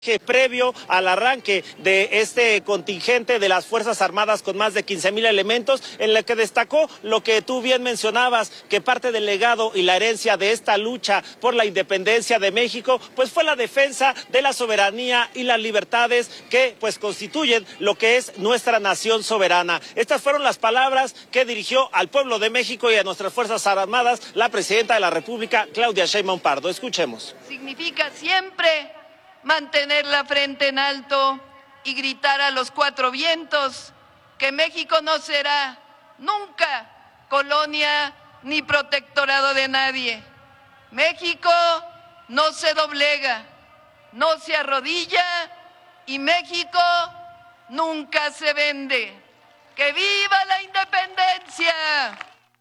Que previo al arranque de este contingente de las Fuerzas Armadas con más de 15,000 elementos, en la que destacó lo que tú bien mencionabas, que parte del legado y la herencia de esta lucha por la independencia de México, pues fue la defensa de la soberanía y las libertades que pues constituyen lo que es nuestra nación soberana. Estas fueron las palabras que dirigió al pueblo de México y a nuestras Fuerzas Armadas la presidenta de la República, Claudia Sheinbaum Pardo. Escuchemos. Significa siempre mantener la frente en alto y gritar a los cuatro vientos que México no será nunca colonia ni protectorado de nadie. México no se doblega, no se arrodilla y México nunca se vende. ¡Que viva la independencia!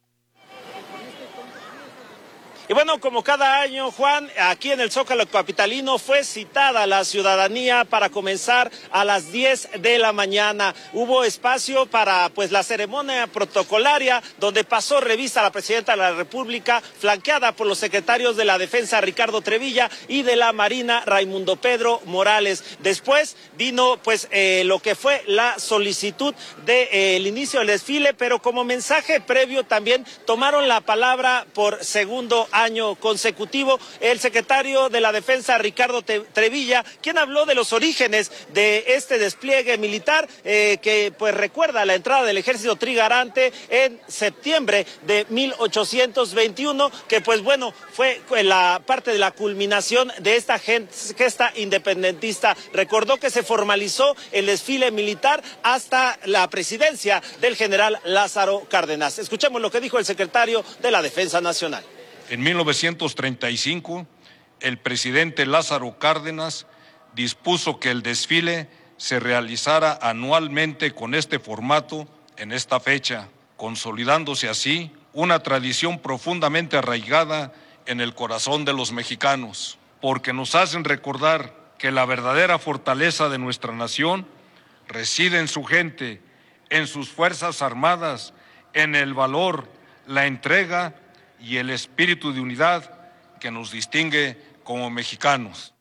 Y bueno, como cada año, Juan, aquí en el Zócalo capitalino fue citada la ciudadanía para comenzar a las 10 de la mañana. Hubo espacio para pues la ceremonia protocolaria donde pasó revista la presidenta de la República, flanqueada por los secretarios de la Defensa Ricardo Trevilla y de la Marina Raimundo Pedro Morales. Después vino pues lo que fue la solicitud del inicio del desfile, pero como mensaje previo también tomaron la palabra por segundo año consecutivo el secretario de la Defensa Ricardo Trevilla, quien habló de los orígenes de este despliegue militar que pues recuerda la entrada del ejército trigarante en septiembre de 1821, que pues bueno fue la parte de la culminación de esta gesta independentista. Recordó que se formalizó el desfile militar hasta la presidencia del general Lázaro Cárdenas. Escuchemos lo que dijo el secretario de la Defensa Nacional. En 1935, el presidente Lázaro Cárdenas dispuso que el desfile se realizara anualmente con este formato en esta fecha, consolidándose así una tradición profundamente arraigada en el corazón de los mexicanos, porque nos hacen recordar que la verdadera fortaleza de nuestra nación reside en su gente, en sus fuerzas armadas, en el valor, la entrega y el espíritu de unidad que nos distingue como mexicanos.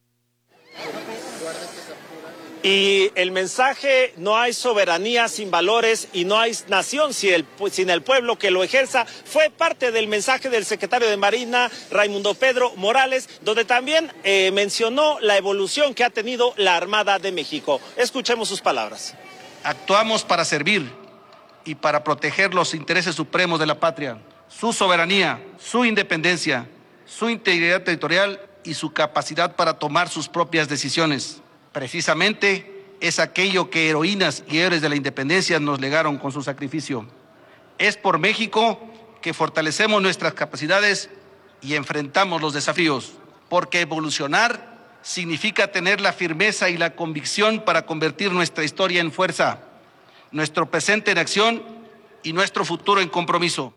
Y el mensaje: no hay soberanía sin valores y no hay nación sin el pueblo que lo ejerza, fue parte del mensaje del secretario de Marina, Raimundo Pedro Morales, donde también mencionó la evolución que ha tenido la Armada de México. Escuchemos sus palabras. Actuamos para servir y para proteger los intereses supremos de la patria, su soberanía, su independencia, su integridad territorial y su capacidad para tomar sus propias decisiones. Precisamente es aquello que heroínas y héroes de la independencia nos legaron con su sacrificio. Es por México que fortalecemos nuestras capacidades y enfrentamos los desafíos, porque evolucionar significa tener la firmeza y la convicción para convertir nuestra historia en fuerza, nuestro presente en acción y nuestro futuro en compromiso.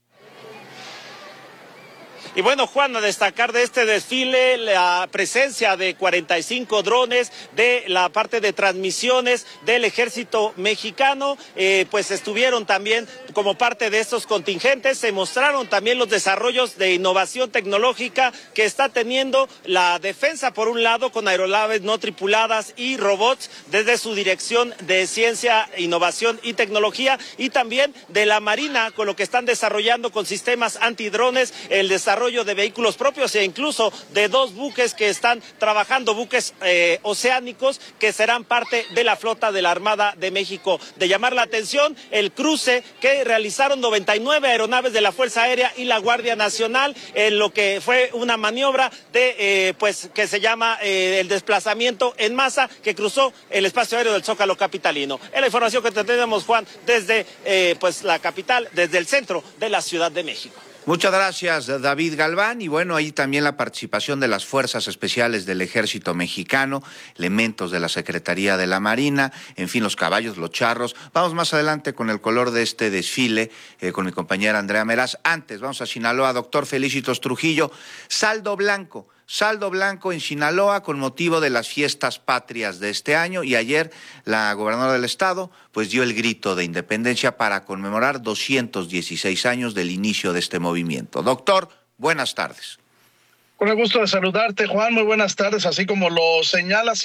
Y bueno, Juan, a destacar de este desfile la presencia de 45 drones de la parte de transmisiones del ejército mexicano, pues estuvieron también como parte de estos contingentes. Se mostraron también los desarrollos de innovación tecnológica que está teniendo la defensa, por un lado, con aeronaves no tripuladas y robots desde su dirección de ciencia, innovación y tecnología, y también de la Marina con lo que están desarrollando con sistemas antidrones, el desarrollo de vehículos propios e incluso de 2 buques que están trabajando, buques oceánicos que serán parte de la flota de la Armada de México. De llamar la atención el cruce que realizaron 99 aeronaves de la Fuerza Aérea y la Guardia Nacional en lo que fue una maniobra de pues que se llama el desplazamiento en masa, que cruzó el espacio aéreo del Zócalo capitalino. Es la información que tenemos, Juan, desde pues la capital, desde el centro de la Ciudad de México. Muchas gracias, David Galván. Y bueno, ahí también la participación de las Fuerzas Especiales del Ejército Mexicano, elementos de la Secretaría de la Marina, en fin, los caballos, los charros. Vamos más adelante con el color de este desfile con mi compañera Andrea Meraz. Antes, vamos a Sinaloa, doctor Felicitos Trujillo. Saldo blanco en Sinaloa con motivo de las fiestas patrias de este año, y ayer la gobernadora del estado pues dio el grito de independencia para conmemorar 216 años del inicio de este movimiento. Doctor, buenas tardes. Con el gusto de saludarte, Juan. Muy buenas tardes. Así como lo señalas,